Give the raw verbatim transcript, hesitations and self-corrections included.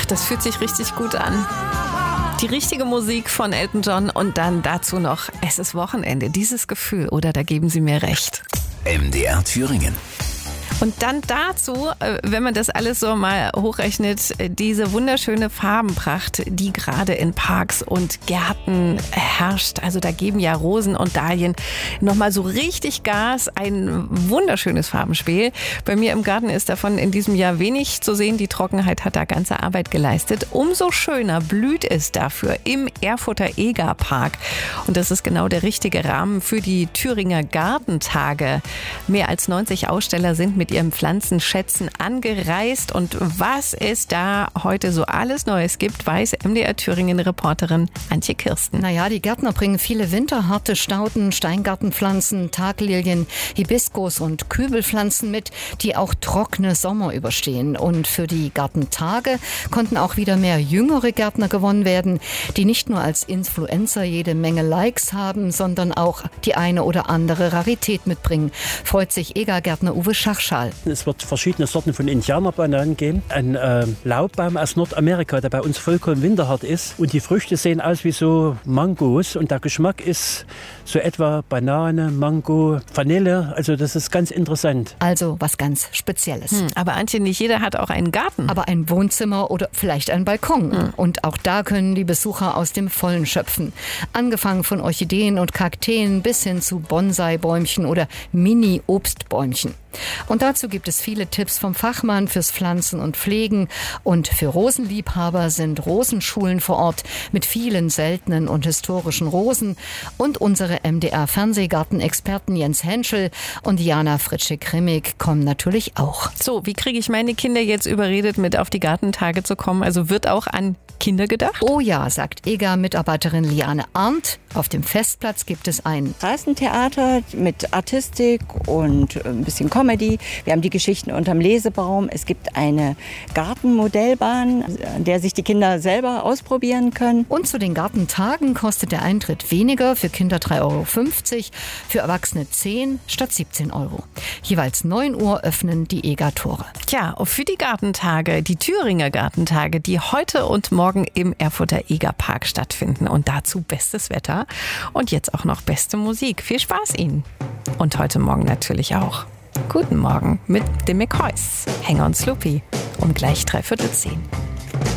das fühlt sich richtig gut an. Die richtige Musik von Elton John und dann dazu noch, es ist Wochenende. Dieses Gefühl, oder da geben Sie mir recht. M D R Thüringen. Und dann dazu, wenn man das alles so mal hochrechnet, diese wunderschöne Farbenpracht, die gerade in Parks und Gärten herrscht. Also da geben ja Rosen und Dahlien nochmal so richtig Gas. Ein wunderschönes Farbenspiel. Bei mir im Garten ist davon in diesem Jahr wenig zu sehen. Die Trockenheit hat da ganze Arbeit geleistet. Umso schöner blüht es dafür im Erfurter Egerpark. Und das ist genau der richtige Rahmen für die Thüringer Gartentage. Mehr als neunzig Aussteller sind mit ihren Pflanzenschätzen angereist. Und was es da heute so alles Neues gibt, weiß M D R Thüringen-Reporterin Antje Kirsten. Naja, die Gärtner bringen viele winterharte Stauden, Steingartenpflanzen, Taglilien, Hibiskus und Kübelpflanzen mit, die auch trockene Sommer überstehen. Und für die Gartentage konnten auch wieder mehr jüngere Gärtner gewonnen werden, die nicht nur als Influencer jede Menge Likes haben, sondern auch die eine oder andere Rarität mitbringen. Freut sich Egergärtner Uwe Schachschal. Es wird verschiedene Sorten von Indianerbananen geben. Ein äh, Laubbaum aus Nordamerika, der bei uns vollkommen winterhart ist. Und die Früchte sehen aus wie so Mangos. Und der Geschmack ist so etwa Banane, Mango, Vanille. Also das ist ganz interessant. Also was ganz Spezielles. Hm, aber Antje, nicht jeder hat auch einen Garten. Aber ein Wohnzimmer oder vielleicht ein Balkon. Hm. Und auch da können die Besucher aus dem Vollen schöpfen. Angefangen von Orchideen und Kakteen bis hin zu Bonsai-Bäumchen oder Mini-Obstbäumchen. Und dazu gibt es viele Tipps vom Fachmann fürs Pflanzen und Pflegen. Und für Rosenliebhaber sind Rosenschulen vor Ort mit vielen seltenen und historischen Rosen. Und unsere M D R-Fernsehgartenexperten Jens Henschel und Jana Fritsche-Krimmig kommen natürlich auch. So, wie kriege ich meine Kinder jetzt überredet, mit auf die Gartentage zu kommen? Also wird auch an Kinder gedacht? Oh ja, sagt E G A-Mitarbeiterin Liane Arndt. Auf dem Festplatz gibt es ein Straßentheater mit Artistik und ein bisschen Comedy. Wir haben die Geschichten unterm Lesebaum. Es gibt eine Gartenmodellbahn, an der sich die Kinder selber ausprobieren können. Und zu den Gartentagen kostet der Eintritt weniger, für Kinder drei Euro fünfzig, für Erwachsene zehn statt siebzehn Euro. Jeweils neun Uhr öffnen die E G A-Tore. Tja, für die Gartentage, die Thüringer Gartentage, die heute und morgen im Erfurter Egerpark stattfinden. Und dazu bestes Wetter und jetzt auch noch beste Musik. Viel Spaß Ihnen. Und heute Morgen natürlich auch. Guten Morgen mit den McCoys. Hang on Sloopy. Um gleich dreiviertel zehn.